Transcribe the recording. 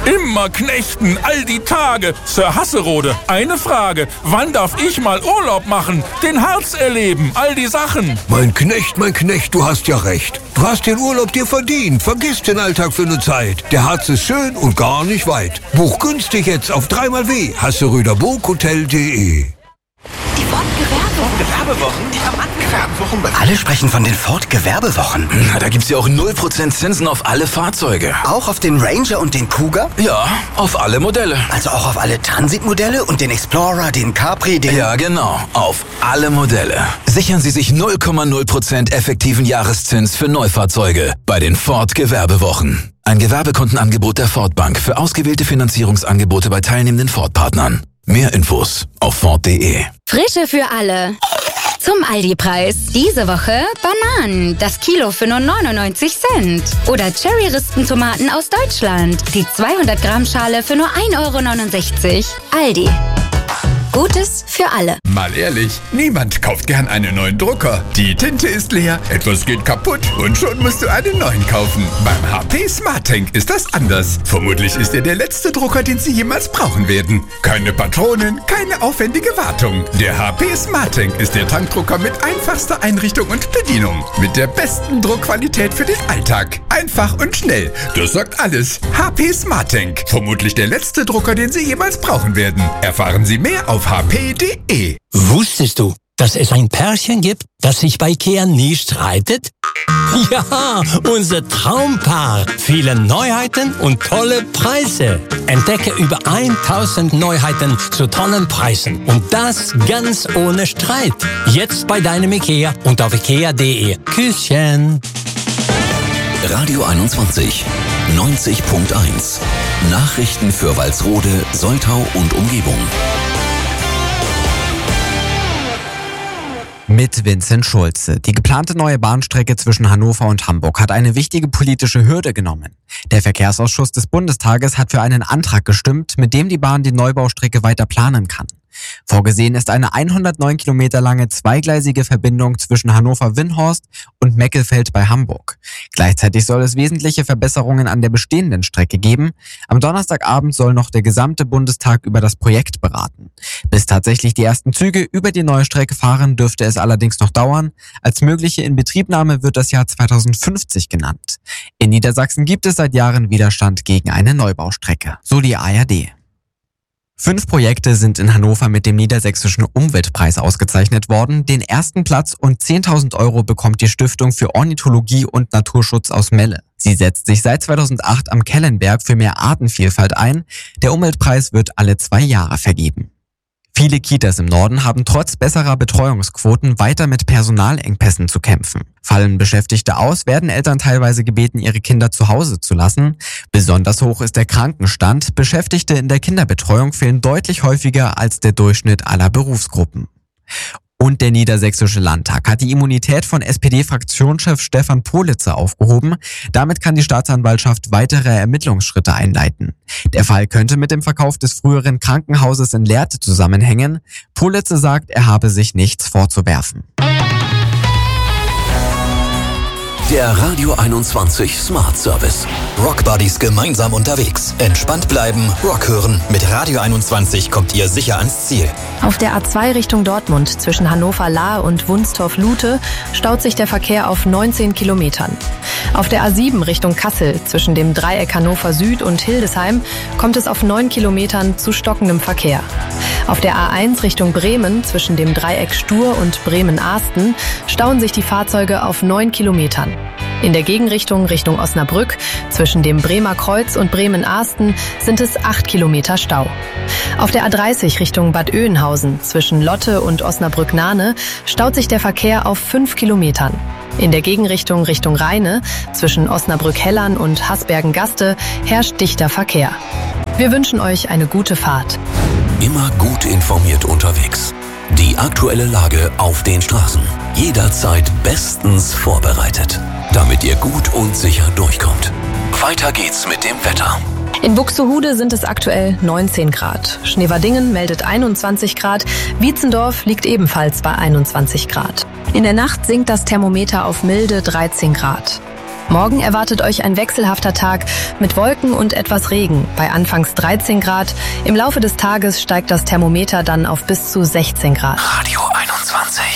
Immer knechten, all die Tage. Sir Hasserode, eine Frage. Wann darf ich mal Urlaub machen? Den Harz erleben, all die Sachen. Mein Knecht, du hast ja recht. Du hast den Urlaub dir verdient. Vergiss den Alltag für eine Zeit. Der Harz ist schön und gar nicht weit. Buch günstig jetzt auf 3xW. hasseröderburghotel.de. Die Ford-Gewerbewochen. Die Rabattgewerbewochen. Alle sprechen von den Ford-Gewerbewochen. Na, da gibt's ja auch 0% Zinsen auf alle Fahrzeuge. Auch auf den Ranger und den Kuga? Ja, auf alle Modelle. Also auch auf alle Transit-Modelle und den Explorer, den Capri, den... Ja, genau. Auf alle Modelle. Sichern Sie sich 0,0% effektiven Jahreszins für Neufahrzeuge bei den Ford-Gewerbewochen. Ein Gewerbekontenangebot der Ford Bank für ausgewählte Finanzierungsangebote bei teilnehmenden Ford-Partnern. Mehr Infos auf Ford.de. Frische für alle. Zum Aldi-Preis. Diese Woche Bananen, das Kilo für nur 99 Cent. Oder Cherry-Rispentomaten aus Deutschland, die 200 Gramm Schale für nur 1,69 €. Aldi. Gutes für alle. Mal ehrlich, niemand kauft gern einen neuen Drucker. Die Tinte ist leer, etwas geht kaputt und schon musst du einen neuen kaufen. Beim HP SmartTank ist das anders. Vermutlich ist er der letzte Drucker, den Sie jemals brauchen werden. Keine Patronen, keine aufwendige Wartung. Der HP SmartTank ist der Tankdrucker mit einfachster Einrichtung und Bedienung. Mit der besten Druckqualität für den Alltag. Einfach und schnell. Das sagt alles. HP SmartTank. Vermutlich der letzte Drucker, den Sie jemals brauchen werden. Erfahren Sie mehr auf hp.de. Wusstest du, dass es ein Pärchen gibt, das sich bei IKEA nie streitet? Ja, unser Traumpaar. Viele Neuheiten und tolle Preise. Entdecke über 1000 Neuheiten zu tollen Preisen. Und das ganz ohne Streit. Jetzt bei deinem IKEA und auf ikea.de. Küsschen. Radio 21, 90.1. Nachrichten für Walsrode, Soltau und Umgebung. Mit Vincent Schulze. Die geplante neue Bahnstrecke zwischen Hannover und Hamburg hat eine wichtige politische Hürde genommen. Der Verkehrsausschuss des Bundestages hat für einen Antrag gestimmt, mit dem die Bahn die Neubaustrecke weiter planen kann. Vorgesehen ist eine 109 Kilometer lange zweigleisige Verbindung zwischen Hannover-Winnhorst und Meckelfeld bei Hamburg. Gleichzeitig soll es wesentliche Verbesserungen an der bestehenden Strecke geben. Am Donnerstagabend soll noch der gesamte Bundestag über das Projekt beraten. Bis tatsächlich die ersten Züge über die neue Strecke fahren, dürfte es allerdings noch dauern. Als mögliche Inbetriebnahme wird das Jahr 2050 genannt. In Niedersachsen gibt es seit Jahren Widerstand gegen eine Neubaustrecke, so die ARD. 5 Projekte sind in Hannover mit dem Niedersächsischen Umweltpreis ausgezeichnet worden. Den ersten Platz und 10.000 € bekommt die Stiftung für Ornithologie und Naturschutz aus Melle. Sie setzt sich seit 2008 am Kellenberg für mehr Artenvielfalt ein. Der Umweltpreis wird alle 2 Jahre vergeben. Viele Kitas im Norden haben trotz besserer Betreuungsquoten weiter mit Personalengpässen zu kämpfen. Fallen Beschäftigte aus, werden Eltern teilweise gebeten, ihre Kinder zu Hause zu lassen. Besonders hoch ist der Krankenstand. Beschäftigte in der Kinderbetreuung fehlen deutlich häufiger als der Durchschnitt aller Berufsgruppen. Und der Niedersächsische Landtag hat die Immunität von SPD-Fraktionschef Stefan Politzer aufgehoben. Damit kann die Staatsanwaltschaft weitere Ermittlungsschritte einleiten. Der Fall könnte mit dem Verkauf des früheren Krankenhauses in Lehrte zusammenhängen. Politzer sagt, er habe sich nichts vorzuwerfen. Der Radio 21 Smart Service. Rock Buddies gemeinsam unterwegs. Entspannt bleiben, Rock hören. Mit Radio 21 kommt ihr sicher ans Ziel. Auf der A2 Richtung Dortmund zwischen Hannover-Lahr und Wunstorf-Lute staut sich der Verkehr auf 19 Kilometern. Auf der A7 Richtung Kassel zwischen dem Dreieck Hannover Süd und Hildesheim kommt es auf 9 Kilometern zu stockendem Verkehr. Auf der A1 Richtung Bremen zwischen dem Dreieck Stur und Bremen-Ahsten stauen sich die Fahrzeuge auf 9 Kilometern. In der Gegenrichtung Richtung Osnabrück zwischen dem Bremer Kreuz und Bremen-Ahsten sind es 8 Kilometer Stau. Auf der A30 Richtung Bad Oeynhausen zwischen Lotte und Osnabrück-Nahne staut sich der Verkehr auf 5 Kilometern. In der Gegenrichtung Richtung Rheine zwischen Osnabrück-Hellern und Hasbergen-Gaste herrscht dichter Verkehr. Wir wünschen euch eine gute Fahrt. Immer gut informiert unterwegs. Die aktuelle Lage auf den Straßen. Jederzeit bestens vorbereitet, damit ihr gut und sicher durchkommt. Weiter geht's mit dem Wetter. In Buxtehude sind es aktuell 19 Grad. Schneverdingen meldet 21 Grad. Wietzendorf liegt ebenfalls bei 21 Grad. In der Nacht sinkt das Thermometer auf milde 13 Grad. Morgen erwartet euch ein wechselhafter Tag mit Wolken und etwas Regen. Bei anfangs 13 Grad. Im Laufe des Tages steigt das Thermometer dann auf bis zu 16 Grad. Radio 21.